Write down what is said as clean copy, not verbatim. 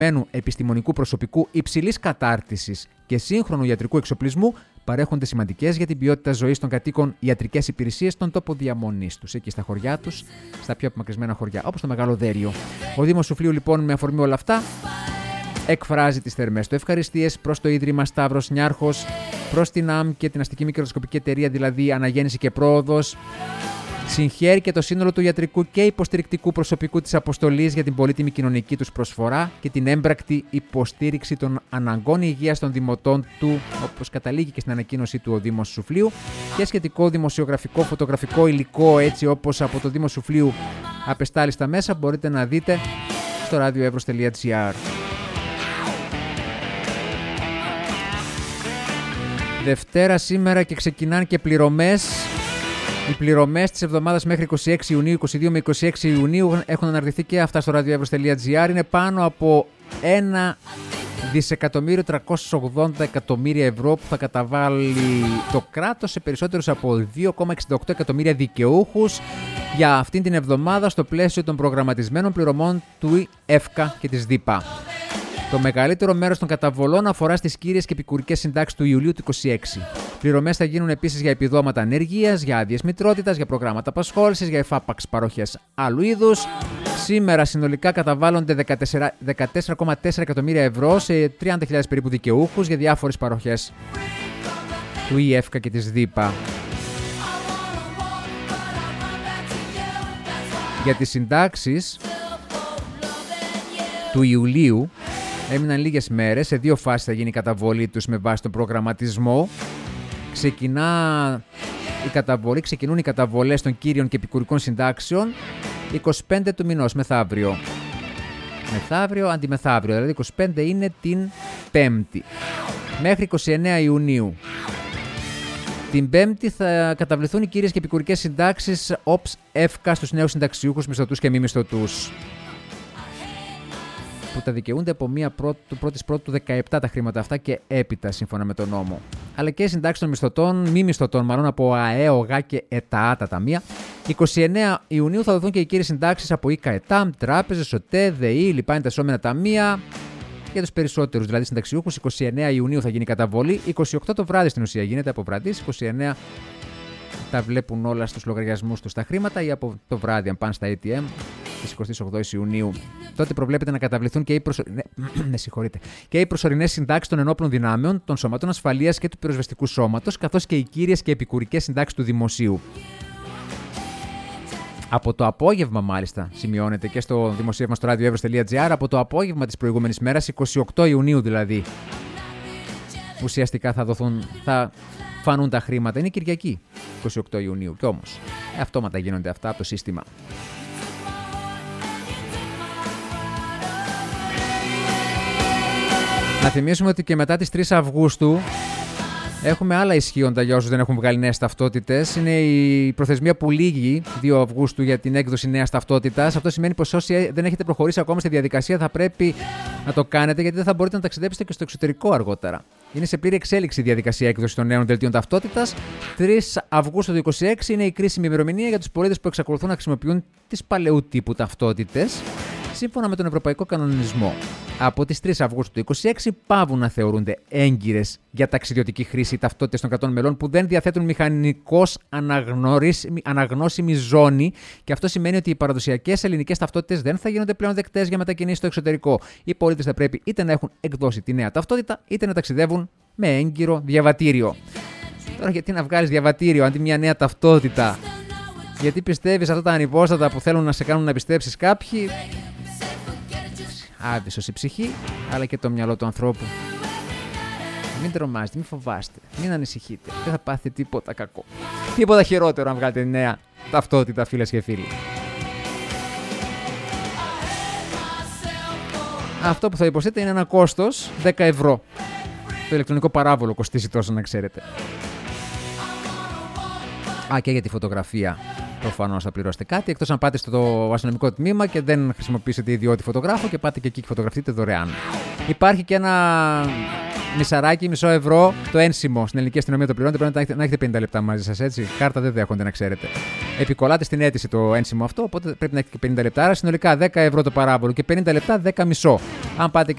επιστημονικού προσωπικού υψηλής κατάρτισης και σύγχρονου ιατρικού εξοπλισμού παρέχονται σημαντικές για την ποιότητα ζωής των κατοίκων ιατρικές υπηρεσίες στον τόπο διαμονής τους, εκεί στα χωριά τους, στα πιο απομακρυσμένα χωριά, όπως το Μεγάλο Δέριο. Ο Δήμος Σουφλίου, λοιπόν, με αφορμή όλα αυτά, εκφράζει τις θερμές του ευχαριστίες προς το Ίδρυμα Σταύρος Νιάρχος, προς την ΑΜ και την Αστική Μικροσκοπική Εταιρεία, δηλαδή Αναγέννηση και Πρόοδος. Συγχαίρει και το σύνολο του ιατρικού και υποστηρικτικού προσωπικού της αποστολής για την πολύτιμη κοινωνική τους προσφορά και την έμπρακτη υποστήριξη των αναγκών υγείας των δημοτών του, όπως καταλήγει και στην ανακοίνωσή του ο Δήμος Σουφλίου, και σχετικό δημοσιογραφικό, φωτογραφικό υλικό, έτσι όπως από το Δήμο Σουφλίου απεστάλλει στα μέσα, μπορείτε να δείτε στο radioevros.gr. Δευτέρα σήμερα και ξεκινάνε και πληρωμές. Οι πληρωμές της εβδομάδας μέχρι 26 Ιουνίου, 22 με 26 Ιουνίου έχουν αναρτηθεί και αυτά στο radioevros.gr. Είναι πάνω από 1.380.000.000 ευρώ που θα καταβάλει το κράτος σε περισσότερους από 2,68 εκατομμύρια δικαιούχους για αυτήν την εβδομάδα στο πλαίσιο των προγραμματισμένων πληρωμών του ΕΦΚΑ και της ΔΥΠΑ. Το μεγαλύτερο μέρος των καταβολών αφορά στις κύριες και επικουρικές συντάξεις του Ιουλίου του 2026. Πληρωμές θα γίνουν επίσης για επιδόματα ανεργίας, για άδειες μητρότητας, για προγράμματα απασχόλησης, για εφάπαξ παρόχειας άλλου είδους. Σήμερα συνολικά καταβάλλονται 14,4 εκατομμύρια ευρώ σε 30.000 περίπου δικαιούχους για διάφορες παροχές του ΙΕΦΚΑ και της ΔΥΠΑ. Για τις συντάξεις του Ιουλίου έμειναν λίγες μέρες, σε δύο φάσεις θα γίνει η καταβολή τους με βάση τον προγραμματισμό. Ξεκινούν οι καταβολές των κύριων και επικουρικών συντάξεων 25 του μηνός, μεθαύριο. Αντιμεθαύριο, δηλαδή 25 είναι την Πέμπτη. Μέχρι 29 Ιουνίου. Την Πέμπτη θα καταβληθούν οι κύριες και επικουρικές συντάξεις ΟΠΣ ΕΦΚΑ στους νέους συνταξιούχους, μισθωτούς και μη μισθωτούς, που τα δικαιούνται από 1η του 17 τα χρήματα αυτά και έπειτα, σύμφωνα με τον νόμο. Αλλά και οι συντάξεις των μισθωτών, μη μισθωτών μάλλον, από ΑΕ, ΟΓΑ και ΕΤΑ, τα ταμεία. 29 Ιουνίου θα δοθούν και οι κύριες συντάξεις από ΙΚΑ, ΕΤΑΜ, τράπεζες, ΟΤΕ, ΔΕΗ, λοιπά τεσσόμενα ταμεία. Για τους περισσότερους δηλαδή συνταξιούχους, 29 Ιουνίου θα γίνει η καταβολή. 28 το βράδυ στην ουσία γίνεται από βραδύς. 29 τα βλέπουν όλα στους λογαριασμούς τους τα χρήματα, ή από το βράδυ, αν πάνε στα ATM. Της 28 Ιουνίου. Τότε προβλέπεται να καταβληθούν και οι προσωρινές συντάξεις των ενόπλων δυνάμεων, των σωματών ασφαλείας και του πυροσβεστικού σώματος, καθώς και οι κύριες και επικουρικές συντάξεις του δημοσίου. Από το απόγευμα, μάλιστα, σημειώνεται και στο δημοσίευμα στο radioevros.gr, από το απόγευμα της προηγούμενης μέρας, 28 Ιουνίου δηλαδή, ουσιαστικά θα φανούν τα χρήματα. Είναι Κυριακή, 28 Ιουνίου, κι όμως αυτόματα γίνονται αυτά από το σύστημα. Να θυμίσουμε ότι και μετά τις 3 Αυγούστου έχουμε άλλα ισχύοντα για όσους δεν έχουν βγάλει νέες ταυτότητες. Είναι η προθεσμία που λήγει 2 Αυγούστου για την έκδοση νέας ταυτότητας. Αυτό σημαίνει πως όσοι δεν έχετε προχωρήσει ακόμα στη διαδικασία θα πρέπει να το κάνετε, γιατί δεν θα μπορείτε να ταξιδέψετε και στο εξωτερικό αργότερα. Είναι σε πλήρη εξέλιξη η διαδικασία έκδοσης των νέων δελτίων ταυτότητας. 3 Αυγούστου του 2026 είναι η κρίσιμη ημερομηνία για τους πολίτες που εξακολουθούν να χρησιμοποιούν τις παλαιού τύπου ταυτότητες, σύμφωνα με τον Ευρωπαϊκό Κανονισμό. Από τις 3 Αυγούστου του 2026 πάβουν να θεωρούνται έγκυρες για ταξιδιωτική χρήση οι ταυτότητες των κρατών μελών που δεν διαθέτουν μηχανικώς αναγνώσιμη ζώνη, και αυτό σημαίνει ότι οι παραδοσιακές ελληνικές ταυτότητες δεν θα γίνονται πλέον δεκτές για μετακινήσεις στο εξωτερικό. Οι πολίτες θα πρέπει είτε να έχουν εκδώσει τη νέα ταυτότητα, είτε να ταξιδεύουν με έγκυρο διαβατήριο. Τώρα, γιατί να βγάλεις διαβατήριο αντί μια νέα ταυτότητα? Γιατί πιστεύεις αυτά τα ανυπόστατα που θέλουν να σε κάνουν να πιστέψεις κάποιοι? Άβυσσος η ψυχή, αλλά και το μυαλό του ανθρώπου. Μην τρομάζετε, μην φοβάστε, μην ανησυχείτε. Δεν θα πάθετε τίποτα κακό. Τίποτα χειρότερο αν βγάλετε νέα ταυτότητα, φίλες και φίλοι. Αυτό που θα υποστείτε είναι ένα κόστος 10 ευρώ. Το ηλεκτρονικό παράβολο κοστίζει τόσο, να ξέρετε. Και για τη φωτογραφία προφανώς θα πληρώσετε κάτι, εκτός αν πάτε στο αστυνομικό τμήμα και δεν χρησιμοποιήσετε ιδιώτη φωτογράφο και πάτε και εκεί και φωτογραφείτε δωρεάν. Υπάρχει και ένα μισαράκι, μισό ευρώ, το ένσημο. Στην ελληνική αστυνομία το πληρώνετε, πρέπει να έχετε 50 λεπτά μαζί σας, έτσι. Κάρτα δεν δέχονται, να ξέρετε. Επικολλάτε στην αίτηση το ένσημο αυτό, οπότε πρέπει να έχετε και 50 λεπτά. Άρα συνολικά 10 ευρώ το παράβολο και 50 λεπτά 10 μισό. Αν πάτε